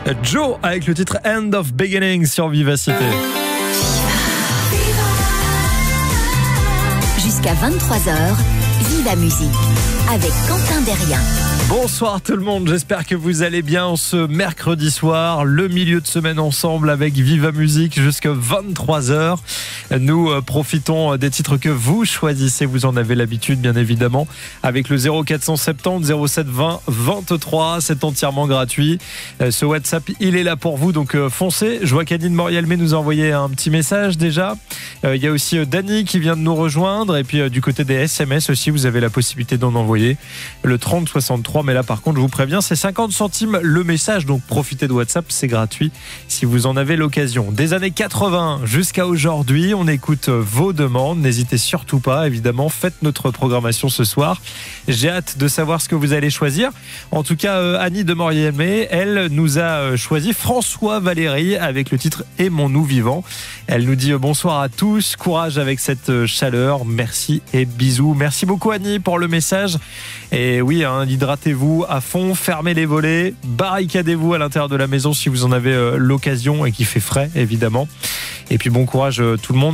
Joe avec le titre End of Beginning sur Vivacité. Jusqu'à 23h, Viva Musique avec Quentin Derrien. Bonsoir tout le monde, j'espère que vous allez bien ce mercredi soir, le milieu de semaine ensemble avec Viva Musique jusqu'à 23h. Nous profitons des titres que vous choisissez, vous en avez l'habitude bien évidemment, avec le 0470 07 20 23, c'est entièrement gratuit. Ce WhatsApp, il est là pour vous, donc foncez. Je vois qu'Annie de Morialmé nous a envoyé un petit message déjà. Il y a aussi Dany qui vient de nous rejoindre, et puis du côté des SMS aussi, vous avez la possibilité d'en envoyer le 30 63. Mais là par contre je vous préviens, c'est 50 centimes le message, donc profitez de WhatsApp, c'est gratuit si vous en avez l'occasion. Des années 80 jusqu'à aujourd'hui, on écoute vos demandes, n'hésitez surtout pas, évidemment, faites notre programmation ce soir. J'ai hâte de savoir ce que vous allez choisir. En tout cas, Annie de Morialmé, elle nous a choisi François Valéry avec le titre Aimons-nous vivants. Elle nous dit bonsoir à tous, courage avec cette chaleur, merci et bisous. Merci beaucoup Annie pour le message. Et oui, hydratez-vous à fond, fermez les volets, barricadez-vous à l'intérieur de la maison si vous en avez l'occasion et qu'il fait frais évidemment. Et puis bon courage tout le monde.